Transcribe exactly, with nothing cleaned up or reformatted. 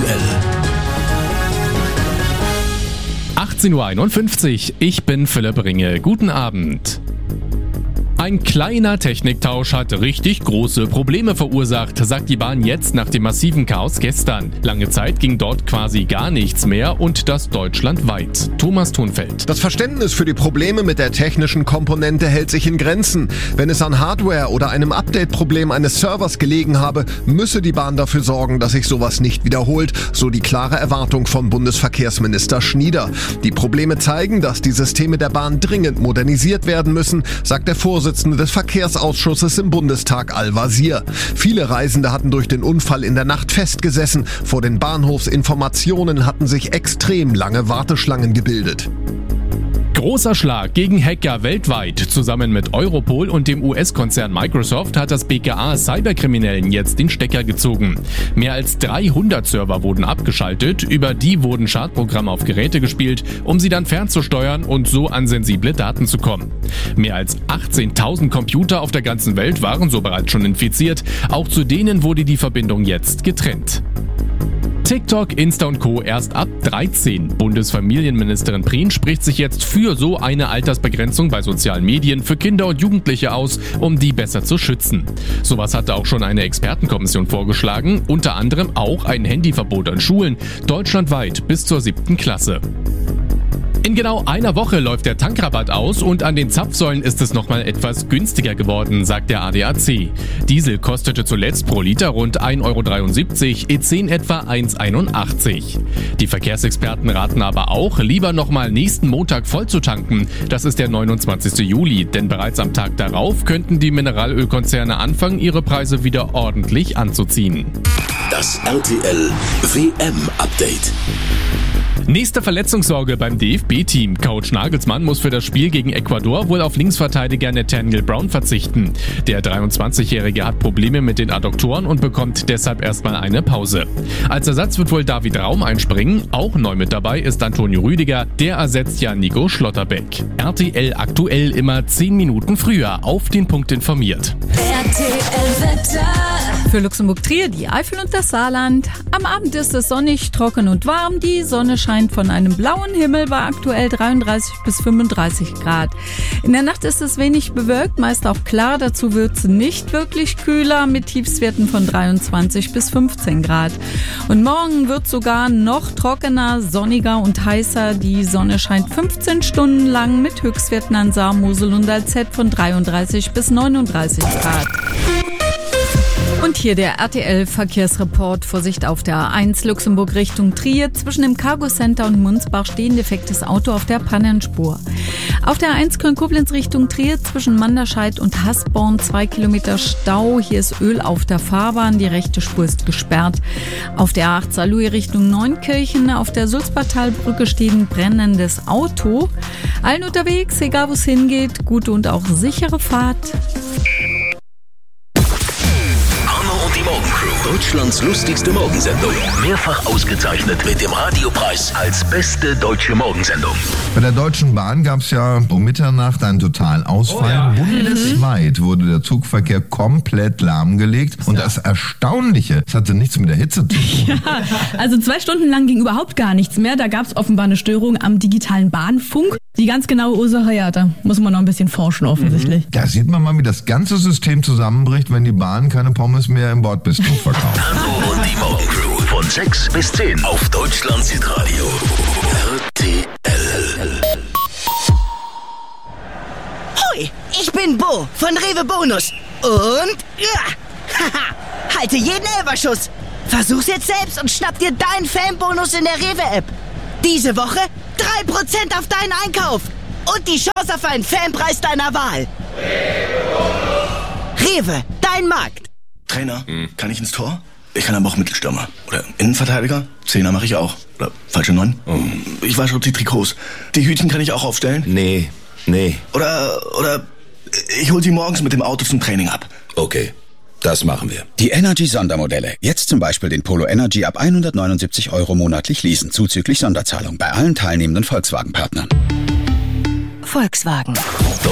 aktuell. achtzehn Uhr einundfünfzig, ich bin Philipp Ringe. Guten Abend. Ein kleiner Techniktausch hat richtig große Probleme verursacht, sagt die Bahn jetzt nach dem massiven Chaos gestern. Lange Zeit ging dort quasi gar nichts mehr und das deutschlandweit. Thomas Thunfeld. Das Verständnis für die Probleme mit der technischen Komponente hält sich in Grenzen. Wenn es an Hardware oder einem Update-Problem eines Servers gelegen habe, müsse die Bahn dafür sorgen, dass sich sowas nicht wiederholt, so die klare Erwartung von Bundesverkehrsminister Schnieder. Die Probleme zeigen, dass die Systeme der Bahn dringend modernisiert werden müssen, sagt der Vorsitzende des Verkehrsausschusses im Bundestag Al-Wazir. Viele Reisende hatten durch den Unfall in der Nacht festgesessen. Vor den Bahnhofsinformationen hatten sich extrem lange Warteschlangen gebildet. Großer Schlag gegen Hacker weltweit. Zusammen mit Europol und dem U S-Konzern Microsoft hat das B K A Cyberkriminellen jetzt den Stecker gezogen. Mehr als dreihundert Server wurden abgeschaltet, über die wurden Schadprogramme auf Geräte gespielt, um sie dann fernzusteuern und so an sensible Daten zu kommen. Mehr als achtzehntausend Computer auf der ganzen Welt waren so bereits schon infiziert. Auch zu denen wurde die Verbindung jetzt getrennt. TikTok, Insta und Co. erst ab dreizehn. Bundesfamilienministerin Prien spricht sich jetzt für so eine Altersbegrenzung bei sozialen Medien für Kinder und Jugendliche aus, um die besser zu schützen. Sowas hatte auch schon eine Expertenkommission vorgeschlagen, unter anderem auch ein Handyverbot an Schulen, deutschlandweit bis zur siebten Klasse. In genau einer Woche läuft der Tankrabatt aus und an den Zapfsäulen ist es nochmal etwas günstiger geworden, sagt der A D A C. Diesel kostete zuletzt pro Liter rund ein Euro dreiundsiebzig, E zehn etwa eins Euro einundachtzig. Die Verkehrsexperten raten aber auch, lieber nochmal nächsten Montag voll zu tanken. Das ist der neunundzwanzigsten Juli, denn bereits am Tag darauf könnten die Mineralölkonzerne anfangen, ihre Preise wieder ordentlich anzuziehen. Das R T L W M-Update. Nächste Verletzungssorge beim D F B-Team. Coach Nagelsmann muss für das Spiel gegen Ecuador wohl auf Linksverteidiger Nathaniel Brown verzichten. Der dreiundzwanzigjährige hat Probleme mit den Adduktoren und bekommt deshalb erstmal eine Pause. Als Ersatz wird wohl David Raum einspringen. Auch neu mit dabei ist Antonio Rüdiger. Der ersetzt ja Nico Schlotterbeck. R T L aktuell immer zehn Minuten früher auf den Punkt informiert. R T L-Wetter. Für Luxemburg-Trier, die Eifel und das Saarland. Am Abend ist es sonnig, trocken und warm. Die Sonne scheint von einem blauen Himmel bei aktuell dreiunddreißig bis fünfunddreißig Grad. In der Nacht ist es wenig bewölkt, meist auch klar. Dazu wird es nicht wirklich kühler mit Tiefstwerten von dreiundzwanzig bis fünfzehn Grad. Und morgen wird sogar noch trockener, sonniger und heißer. Die Sonne scheint fünfzehn Stunden lang mit Höchstwerten an Saar, Mosel und Alzett von dreiunddreißig bis neununddreißig Grad. Und hier der R T L-Verkehrsreport. Vorsicht auf der A eins Luxemburg Richtung Trier. Zwischen dem Cargo Center und Munzbach stehen defektes Auto auf der Pannenspur. Auf der A eins Köln-Koblenz Richtung Trier zwischen Manderscheid und Hasborn zwei Kilometer Stau. Hier ist Öl auf der Fahrbahn. Die rechte Spur ist gesperrt. Auf der A acht Saarlouis Richtung Neunkirchen. Auf der Sulzbachtalbrücke steht ein brennendes Auto. Allen unterwegs, egal wo es hingeht, gute und auch sichere Fahrt. Deutschlands lustigste Morgensendung. Mehrfach ausgezeichnet mit dem Radiopreis als beste deutsche Morgensendung. Bei der Deutschen Bahn gab es ja um Mitternacht einen Totalausfall. Oh ja. Bundesweit wurde der Zugverkehr komplett lahmgelegt. Und das Erstaunliche, es hatte nichts mit der Hitze zu tun. Ja, also zwei Stunden lang ging überhaupt gar nichts mehr. Da gab es offenbar eine Störung am digitalen Bahnfunk. Die ganz genaue Ursache, ja, da muss man noch ein bisschen forschen offensichtlich. Da sieht man mal, wie das ganze System zusammenbricht, wenn die Bahn keine Pommes mehr im Bordbistro verkauft. Arno und die Morgencrew von sechs bis zehn auf Deutschlands Hitradio R T L. Hoi, ich bin Bo von Rewe Bonus. Und ja, haha, halte jeden Elberschuss. Versuch's jetzt selbst und schnapp dir deinen Fanbonus in der Rewe-App. Diese Woche drei Prozent auf deinen Einkauf und die Chance auf einen Fanpreis deiner Wahl. Rewe, dein Markt. Trainer, hm. kann ich ins Tor? Ich kann aber auch Mittelstürmer. Oder Innenverteidiger? Zehner mache ich auch. Oder falsche Neun? Oh. Ich wasche die Trikots. Die Hütchen kann ich auch aufstellen? Nee, nee. Oder, oder ich hol sie morgens mit dem Auto zum Training ab. Okay, das machen wir. Die Energy-Sondermodelle. Jetzt zum Beispiel den Polo Energy ab hundertneunundsiebzig Euro monatlich leasen, zuzüglich Sonderzahlung bei allen teilnehmenden Volkswagen-Partnern. Volkswagen.